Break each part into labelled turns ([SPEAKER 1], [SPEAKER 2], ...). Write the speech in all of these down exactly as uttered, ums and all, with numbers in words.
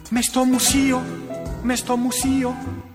[SPEAKER 1] Μες στο μουσείο, μες στο μουσείο.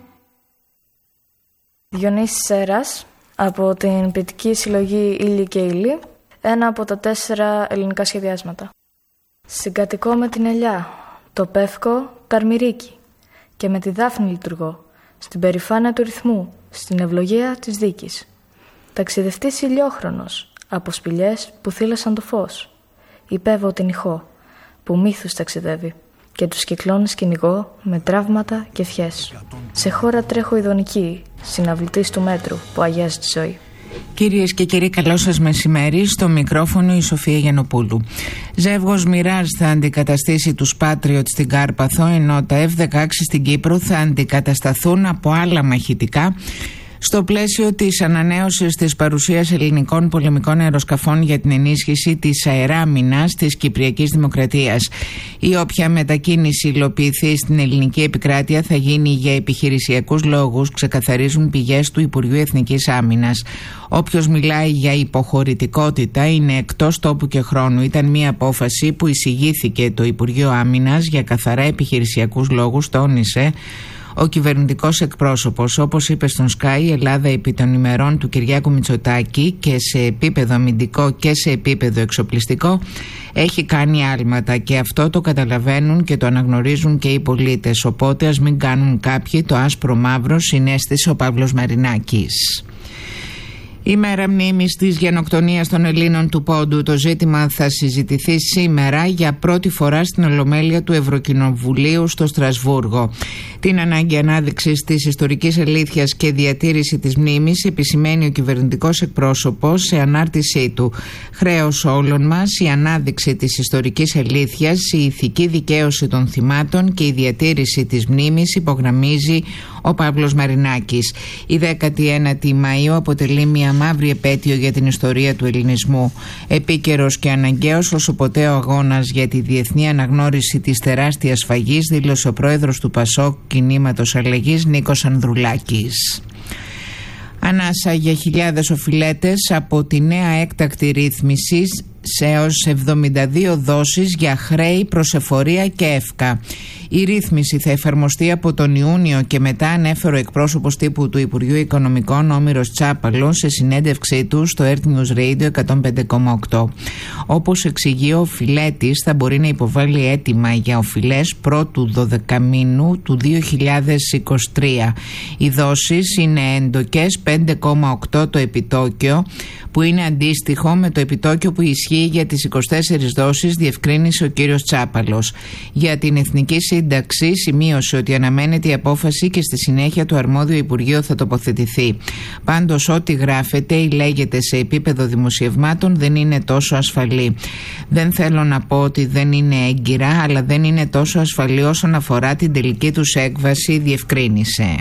[SPEAKER 2] Διονύσης Σέρας, από την ποιητική συλλογή Ήλιοι και Ήλιοι, ένα από τα τέσσερα ελληνικά σχεδιάσματα. Συγκατοικώ με την ελιά, το πεύκο καρμυρίκι, και με τη δάφνη λειτουργώ, στην περηφάνεια του ρυθμού, στην ευλογία της δίκης. Ταξιδευτής ηλιόχρονος, από σπηλιές που θύλασαν το φως. Υπέβω την ηχό, που μύθους ταξιδεύει, και τους κυκλώνες κυνηγώ με τραύματα και ευχές. Σε χώρα τρέχω ειδονική, συναυλητής του μέτρου που αγιάζει τη ζωή.
[SPEAKER 3] Κυρίες και κύριοι, καλό σας μεσημέρι. Στο μικρόφωνο η Σοφία Γιαννοπούλου. Ζεύγος Μοιράζ θα αντικαταστήσει τους Patriot στην Κάρπαθο, ενώ τα εφ δεκαέξι στην Κύπρο θα αντικατασταθούν από άλλα μαχητικά, στο πλαίσιο της ανανέωσης της παρουσίας ελληνικών πολεμικών αεροσκαφών για την ενίσχυση της αεράμινας της Κυπριακής Δημοκρατίας. Η όποια μετακίνηση υλοποιηθεί στην ελληνική επικράτεια θα γίνει για επιχειρησιακούς λόγους, ξεκαθαρίζουν πηγές του Υπουργείου Εθνικής Άμυνας. Όποιος μιλάει για υποχωρητικότητα είναι εκτός τόπου και χρόνου. Ήταν μια απόφαση που εισηγήθηκε το Υπουργείο Άμυνας για καθαρά επιχειρησιακούς λόγους, τόνισε ο κυβερνητικός εκπρόσωπος. Όπως είπε στον Sky, η Ελλάδα επί των ημερών του Κυριάκου Μητσοτάκη και σε επίπεδο αμυντικό και σε επίπεδο εξοπλιστικό έχει κάνει άλματα, και αυτό το καταλαβαίνουν και το αναγνωρίζουν και οι πολίτες. Οπότε ας μην κάνουν κάποιοι το άσπρο μαύρο, συνέστησε ο Παύλος Μαρινάκης. Η μέρα μνήμης της γενοκτονίας των Ελλήνων του Πόντου. Το ζήτημα θα συζητηθεί σήμερα για πρώτη φορά στην Ολομέλεια του Ευρωκοινοβουλίου στο Στρασβούργο. Την ανάγκη ανάδειξης της ιστορικής αλήθειας και διατήρηση της μνήμης επισημαίνει ο κυβερνητικός εκπρόσωπος σε ανάρτησή του. Χρέος όλων μας η ανάδειξη της ιστορικής αλήθειας, η ηθική δικαίωση των θυμάτων και η διατήρηση της μνήμης, υπογραμμίζει ο Παύλος Μαρινάκης. Η δέκατη ένατη Μαΐου αποτελεί μια μαύρη επέτειο για την ιστορία του ελληνισμού. Επίκαιρος και αναγκαίος όσο ποτέ ο αγώνας για τη διεθνή αναγνώριση της τεράστιας σφαγής, δήλωσε ο πρόεδρος του Πασόκ Κινήματος Αλλαγής, Νίκος Ανδρουλάκης. Ανάσα για χιλιάδες οφειλέτες από τη νέα έκτακτη ρύθμιση σε έως εβδομήντα δύο δόσεις για χρέη, προσεφορία και εύκα. Η ρύθμιση θα εφαρμοστεί από τον Ιούνιο και μετά, ανέφερε ο εκπρόσωπος τύπου του Υπουργείου Οικονομικών Όμηρος Τσάπαλος σε συνέντευξή του στο Earth News Radio εκατόν πέντε κόμμα οκτώ. Όπως εξηγεί, ο οφειλέτης θα μπορεί να υποβάλει αίτημα για οφειλές πρώτου δωδεκαμήνου του δύο χιλιάδες είκοσι τρία. Οι δόσεις είναι έντοκες, πέντε κόμμα οκτώ το επιτόκιο, που είναι αντίστοιχο με το επιτόκιο που ισχύει για τις είκοσι τέσσερις δόσεις, διευκρίνησε ο κύριος Τσάπαλος. Για την Εθνική Σύνταξη σημείωσε ότι αναμένεται η απόφαση και στη συνέχεια το αρμόδιο Υπουργείο θα τοποθετηθεί. Πάντως, ό,τι γράφεται ή λέγεται σε επίπεδο δημοσιευμάτων δεν είναι τόσο ασφαλή. Δεν θέλω να πω ότι δεν είναι έγκυρα, αλλά δεν είναι τόσο ασφαλή όσον αφορά την τελική τους έκβαση, διευκρίνησε.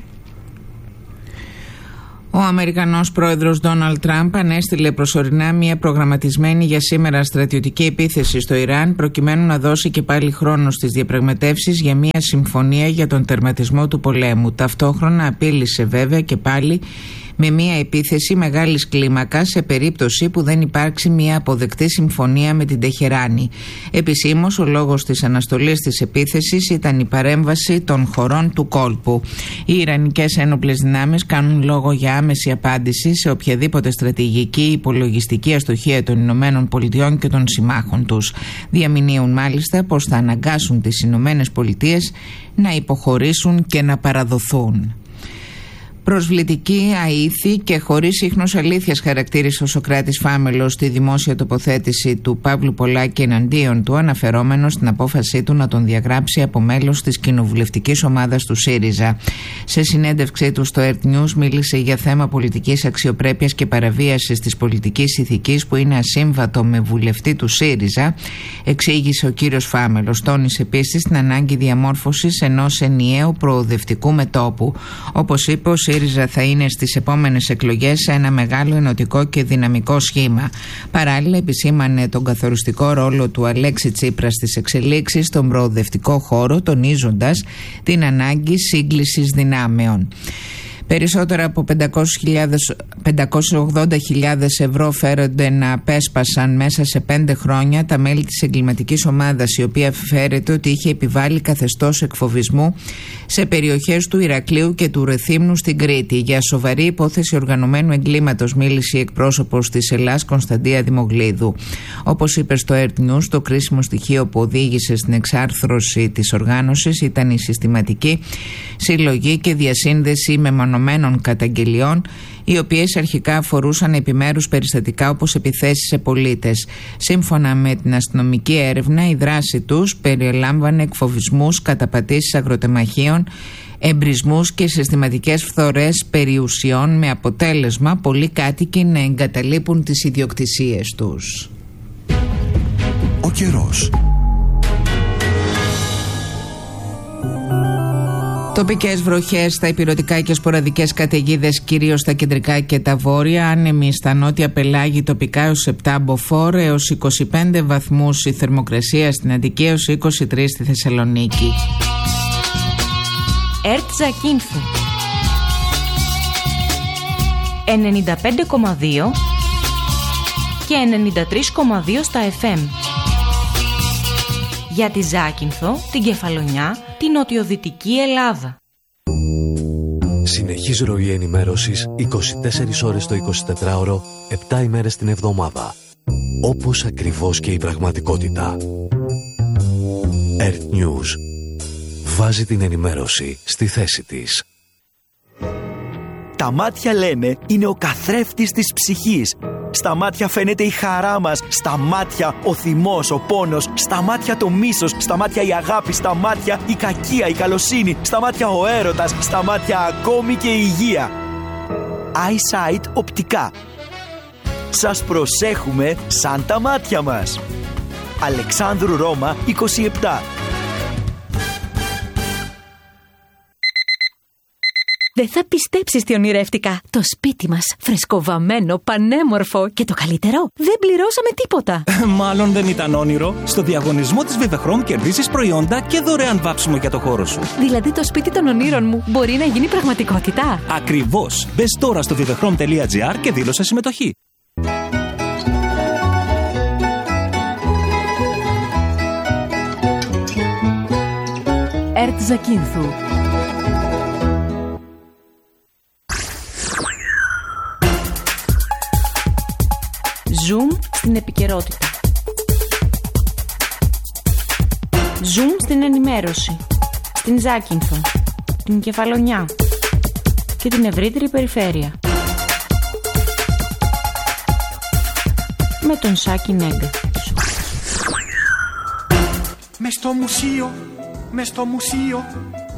[SPEAKER 3] Ο Αμερικανός πρόεδρος Ντόναλντ Τραμπ ανέστειλε προσωρινά μια προγραμματισμένη για σήμερα στρατιωτική επίθεση στο Ιράν, προκειμένου να δώσει και πάλι χρόνο στις διαπραγματεύσεις για μια συμφωνία για τον τερματισμό του πολέμου. Ταυτόχρονα απείλησε βέβαια και πάλι με μια επίθεση μεγάλης κλίμακας σε περίπτωση που δεν υπάρξει μια αποδεκτή συμφωνία με την Τεχεράνη. Επισήμως, ο λόγος της αναστολής της επίθεσης ήταν η παρέμβαση των χωρών του κόλπου. Οι Ιρανικές ένοπλες δυνάμεις κάνουν λόγο για άμεση απάντηση σε οποιαδήποτε στρατηγική ή υπολογιστική αστοχία των Ηνωμένων Πολιτειών και των συμμάχων τους. Διαμηνύουν μάλιστα πως θα αναγκάσουν τις Ηνωμένες Πολιτείες να υποχωρήσουν και να παραδοθούν. Προσβλητική, αήθη και χωρίς ίχνος αλήθειας, χαρακτήρισε ο Σωκράτης Φάμελος στη δημόσια τοποθέτηση του Παύλου Πολάκη εναντίον του, αναφερόμενος στην απόφασή του να τον διαγράψει από μέλος της κοινοβουλευτικής ομάδας του ΣΥΡΙΖΑ. Σε συνέντευξή του στο Earth News μίλησε για θέμα πολιτικής αξιοπρέπειας και παραβίασης της πολιτικής ηθικής που είναι ασύμβατο με βουλευτή του ΣΥΡΙΖΑ, εξήγησε ο κύριος Φάμελος. Τόνισε επίσης την ανάγκη διαμόρφωσης ενός ενιαίου προοδευτικού μετώπου. Όπως είπε, ο ΣΥΡΙΖΑ θα είναι στις επόμενες εκλογές ένα μεγάλο ενωτικό και δυναμικό σχήμα. Παράλληλα, επισήμανε τον καθοριστικό ρόλο του Αλέξη Τσίπρα στις εξελίξεις στον προοδευτικό χώρο, τονίζοντας την ανάγκη σύγκλησης δυνάμεων. Περισσότερα από πεντακόσιες ογδόντα χιλιάδες ευρώ φέρονται να απέσπασαν μέσα σε πέντε χρόνια τα μέλη της εγκληματικής ομάδας, η οποία φέρεται ότι είχε επιβάλει καθεστώς εκφοβισμού σε περιοχές του Ηρακλείου και του Ρεθύμνου στην Κρήτη. Για σοβαρή υπόθεση οργανωμένου εγκλήματος μίλησε η εκπρόσωπος της Ελλάς, Κωνσταντία Δημογλίδου. Όπως είπε στο Earth News, το κρίσιμο στοιχείο που οδήγησε στην εξάρθρωση της οργάνωσης ήταν η συστηματική συλλογή και διασύνδεση μεμονωμένων καταγγελιών, οι οποίες αρχικά αφορούσαν επιμέρους περιστατικά όπως επιθέσεις σε πολίτες. Σύμφωνα με την αστυνομική έρευνα, η δράση τους περιέλαμβανε εκφοβισμούς, καταπατήσεις αγροτεμαχίων, εμπρισμούς και συστηματικές φθορές περιουσιών, με αποτέλεσμα πολλοί κάτοικοι να εγκαταλείπουν τις ιδιοκτησίες τους.
[SPEAKER 4] Ο καιρός.
[SPEAKER 3] Τοπικές βροχές στα ηπειρωτικά και σποραδικές καταιγίδες κυρίως στα κεντρικά και τα βόρεια. Άνεμοι στα νότια πελάγη, τοπικά έως επτά μποφόρ, έως είκοσι πέντε βαθμούς η θερμοκρασία στην Αττική, έως είκοσι τρία στη Θεσσαλονίκη.
[SPEAKER 5] Ερτ Ζακίνθου ενενήντα πέντε κόμμα δύο και ενενήντα τρία κόμμα δύο στα εφ εμ. Για τη Ζάκυνθο, την Κεφαλονιά, την νοτιοδυτική Ελλάδα.
[SPEAKER 6] Συνεχής ροή ενημέρωσης είκοσι τέσσερις ώρες το εικοσιτετράωρο, επτά ημέρες την εβδομάδα. Όπως ακριβώς και η πραγματικότητα. Earth News. Βάζει την ενημέρωση στη θέση της.
[SPEAKER 7] Τα μάτια, λένε, είναι ο καθρέφτης της ψυχής. Στα μάτια φαίνεται η χαρά μας, στα μάτια ο θυμός, ο πόνος, στα μάτια το μίσος, στα μάτια η αγάπη, στα μάτια η κακία, η καλοσύνη, στα μάτια ο έρωτας, στα μάτια ακόμη και η υγεία. Eyesight οπτικά. Σας προσέχουμε σαν τα μάτια μας. Αλεξάνδρου Ρώμα είκοσι επτά.
[SPEAKER 8] Δεν θα πιστέψεις τι ονειρεύτηκα. Το σπίτι μας, φρεσκοβαμμένο, πανέμορφο και το καλύτερο, δεν πληρώσαμε τίποτα.
[SPEAKER 9] Μάλλον δεν ήταν όνειρο. Στο διαγωνισμό της Vivechrome κερδίζεις προϊόντα και δωρεάν βάψιμο για το χώρο σου.
[SPEAKER 8] Δηλαδή το σπίτι των ονείρων μου μπορεί να γίνει πραγματικότητα.
[SPEAKER 9] Ακριβώς. Μπες τώρα στο vivechrome τελεία gr και δήλωσε συμμετοχή.
[SPEAKER 8] Ερτ Ζακίνθου.
[SPEAKER 5] Zoom στην επικαιρότητα. Zoom στην ενημέρωση. Στην Ζάκυνθο, την Κεφαλονιά και την ευρύτερη περιφέρεια. Με τον Σάκη Νέγκα.
[SPEAKER 1] Μες στο μουσείο, μες στο μουσείο,